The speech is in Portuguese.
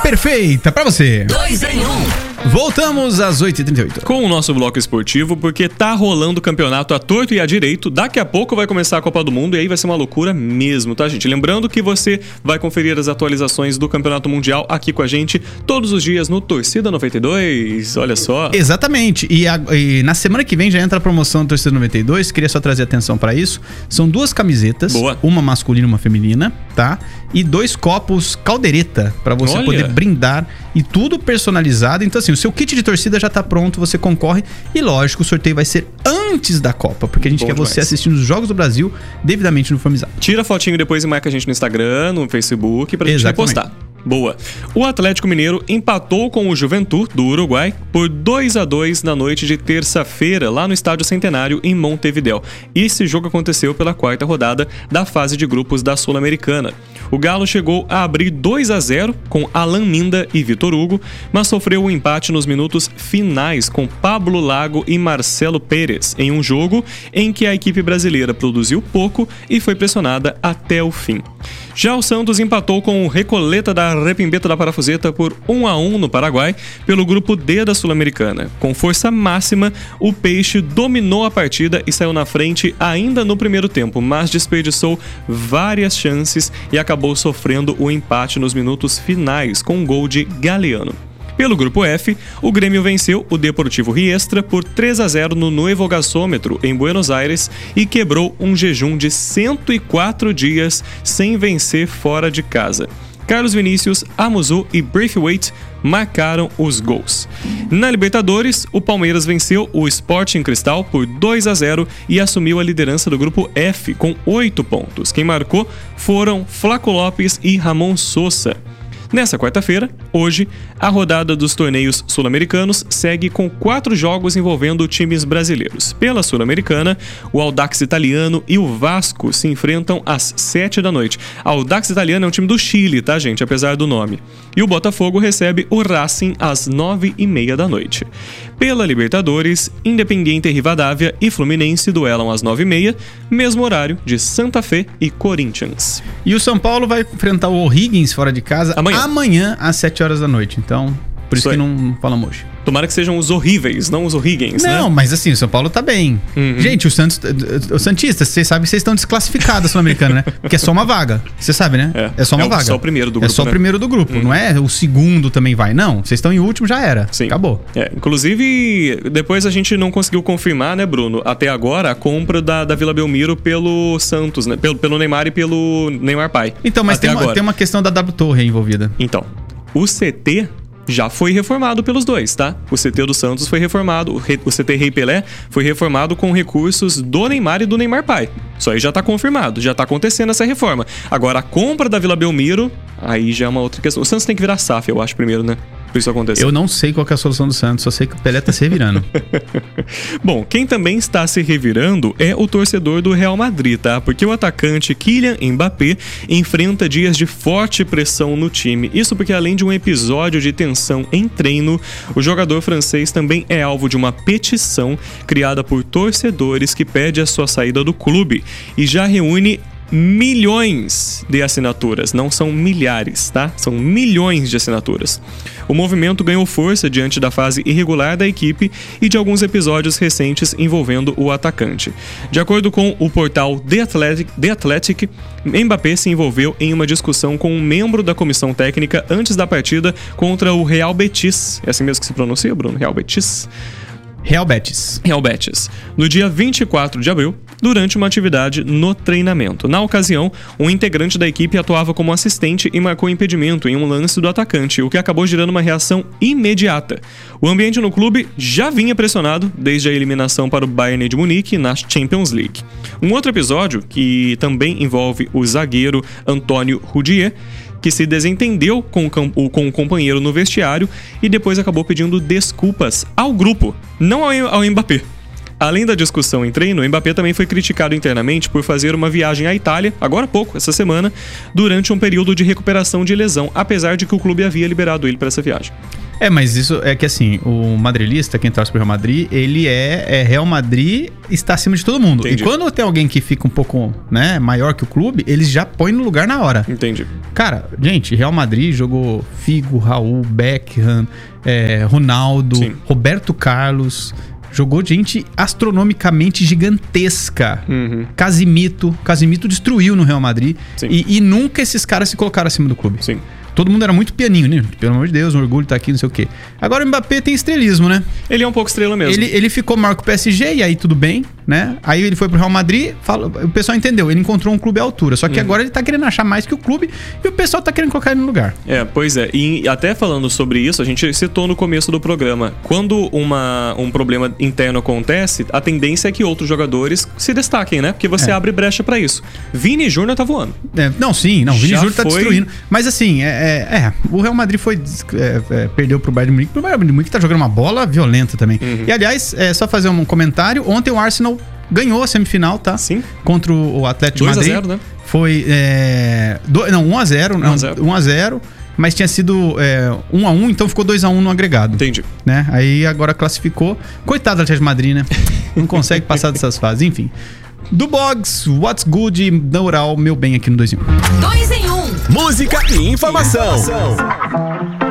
perfeita pra você. 2 em 1. Voltamos às 8h38. Com o nosso bloco esportivo, porque tá rolando o campeonato à torto e à direito. Daqui a pouco vai começar a Copa do Mundo e aí vai ser uma loucura mesmo, tá, gente? Lembrando que você vai conferir as atualizações do Campeonato Mundial aqui com a gente todos os dias no Torcida 92. Olha só. Exatamente. E na semana que vem já entra a promoção do Torcida 92. Queria só trazer atenção pra isso. São 2 camisetas. Boa. Uma masculina e uma feminina, tá? E 2 copos caldeireta pra você poder brindar. E tudo personalizado. Então assim, o seu kit de torcida já tá pronto, você concorre. E lógico, o sorteio vai ser antes da Copa, porque a gente quer você assistindo os Jogos do Brasil devidamente uniformizado. Tira a fotinho depois e marca a gente no Instagram, no Facebook, pra gente repostar. Boa. O Atlético Mineiro empatou com o Juventud do Uruguai por 2-2 na noite de terça-feira, lá no Estádio Centenário, em Montevidéu. Esse jogo aconteceu pela 4ª rodada da fase de grupos da Sul-Americana. O Galo chegou a abrir 2-0 com Alan Minda e Vitor Hugo, mas sofreu um empate nos minutos finais com Pablo Lago e Marcelo Pérez, em um jogo em que a equipe brasileira produziu pouco e foi pressionada até o fim. Já o Santos empatou com o Recoleta da Repimbeta da Parafuseta por 1-1 no Paraguai, pelo grupo D da Sul-Americana. Com força máxima, o Peixe dominou a partida e saiu na frente ainda no primeiro tempo, mas desperdiçou várias chances e acabou sofrendo o empate nos minutos finais com um gol de Galeano. Pelo grupo F, o Grêmio venceu o Deportivo Riestra por 3-0 no Nuevo Gasômetro, em Buenos Aires, e quebrou um jejum de 104 dias sem vencer fora de casa. Carlos Vinícius, Amuzu e Braithwaite marcaram os gols. Na Libertadores, o Palmeiras venceu o Sporting Cristal por 2-0 e assumiu a liderança do grupo F com 8 pontos. Quem marcou foram Flaco Lopes e Ramon Sosa. Nessa quarta-feira, hoje, a rodada dos torneios sul-americanos segue com 4 jogos envolvendo times brasileiros. Pela Sul-Americana, o Audax Italiano e o Vasco se enfrentam às 7 da noite. Audax Italiano é um time do Chile, tá, gente? Apesar do nome. E o Botafogo recebe o Racing às 9h30 da noite. Pela Libertadores, Independiente Rivadavia e Fluminense duelam às 9h30, mesmo horário de Santa Fé e Corinthians. E o São Paulo vai enfrentar o O'Higgins fora de casa amanhã às 7 horas da noite. Então, por isso que não falamos hoje. Tomara que sejam os horríveis, não os O'Higgins, né? Não, mas assim, o São Paulo tá bem. Gente, o Santos, os Santistas, vocês sabem que vocês estão desclassificados da Sul-Americana, né? Porque é só uma vaga. Você sabe, né? É só uma vaga. É só o primeiro do grupo. É só o primeiro do grupo. Não é o segundo também vai. Não, vocês estão em último, já era. Sim. Acabou. Inclusive, depois a gente não conseguiu confirmar, né, Bruno? Até agora, a compra da Vila Belmiro pelo Santos, né? Pelo Neymar e pelo Neymar pai. Então, mas tem uma questão da W Torre envolvida. Então, o CT já foi reformado pelos dois, tá? O CT do Santos foi reformado, o CT Rei Pelé foi reformado com recursos do Neymar e do Neymar pai. Isso aí já tá confirmado, já tá acontecendo essa reforma. Agora, a compra da Vila Belmiro, aí já é uma outra questão. O Santos tem que virar SAF, eu acho, primeiro, né? Pra isso acontecer. Eu não sei qual que é a solução do Santos, só sei que o Pelé tá se revirando. Bom, quem também está se revirando é o torcedor do Real Madrid, tá? Porque o atacante Kylian Mbappé enfrenta dias de forte pressão no time. Isso porque, além de um episódio de tensão em treino, o jogador francês também é alvo de uma petição criada por torcedores que pede a sua saída do clube e já reúne milhões de assinaturas, não são milhares, tá? São milhões de assinaturas. O movimento ganhou força diante da fase irregular da equipe e de alguns episódios recentes envolvendo o atacante. De acordo com o portal The Athletic, Mbappé se envolveu em uma discussão com um membro da comissão técnica antes da partida contra o Real Betis. É assim mesmo que se pronuncia, Bruno? Real Betis? Real Betis. No dia 24 de abril, durante uma atividade no treinamento. Na ocasião, um integrante da equipe atuava como assistente e marcou impedimento em um lance do atacante, o que acabou gerando uma reação imediata. O ambiente no clube já vinha pressionado desde a eliminação para o Bayern de Munique na Champions League. Um outro episódio, que também envolve o zagueiro Antônio Rudier, que se desentendeu com o companheiro no vestiário e depois acabou pedindo desculpas ao grupo, não ao Mbappé. Além da discussão em treino, Mbappé também foi criticado internamente por fazer uma viagem à Itália, agora há pouco, essa semana, durante um período de recuperação de lesão, apesar de que o clube havia liberado ele para essa viagem. Mas isso é que assim, o madrilista, quem torce pro Real Madrid, ele é Real Madrid, está acima de todo mundo. Entendi. E quando tem alguém que fica um pouco, né, maior que o clube, eles já põem no lugar na hora. Entendi. Cara, gente, Real Madrid jogou Figo, Raul, Beckham, Ronaldo, sim, Roberto Carlos... Jogou gente astronomicamente gigantesca. Casimito destruiu no Real Madrid. E nunca esses caras se colocaram acima do clube. Sim. Todo mundo era muito pianinho, né? Pelo amor de Deus, um orgulho tá aqui, não sei o quê. Agora o Mbappé tem estrelismo, né? Ele é um pouco estrela mesmo. Ele ficou maior que o PSG, e aí tudo bem, né? Aí ele foi pro Real Madrid, o pessoal entendeu, ele encontrou um clube à altura. Só que agora ele tá querendo achar mais que o clube e o pessoal tá querendo colocar ele no lugar. Pois é. E até falando sobre isso, a gente citou no começo do programa. Quando um problema interno acontece, a tendência é que outros jogadores se destaquem, né? Porque você abre brecha pra isso. Vini Júnior tá voando. Vini Júnior tá destruindo. Mas assim, o Real Madrid perdeu pro Bayern de Munique. O Bayern de Munique tá jogando uma bola violenta também. E aliás, só fazer um comentário. Ontem o Arsenal ganhou a semifinal, tá? Sim. Contra o Atlético de Madrid. 2-0, né? Foi 1-0. 1-0. Mas tinha sido 1-1, então ficou 2-1 no agregado. Entendi. Né? Aí agora classificou. Coitado do Atlético de Madrid, né? Não consegue passar dessas fases. Enfim. Do Boggs, What's Good e Neural, meu bem aqui no 2 em 1. 2 em 1. Música e informação.